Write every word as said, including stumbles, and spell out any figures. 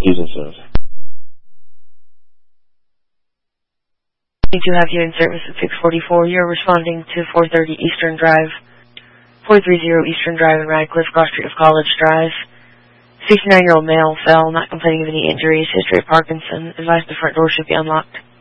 Using service. We do have you in service at six forty-four. You're responding to four thirty Eastern Drive, four thirty Eastern Drive in Radcliffe, cross street of College Drive. sixty-nine-year-old male fell, not complaining of any injuries. History of Parkinson. Advised the front door should be unlocked.